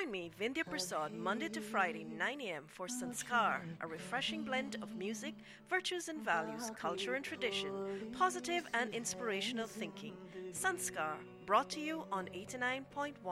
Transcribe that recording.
Join me, Vindhya Prasad, Monday to Friday, 9 a.m. for Sanskar, a refreshing blend of music, virtues and values, culture and tradition, positive and inspirational thinking. Sanskar, brought to you on 89.1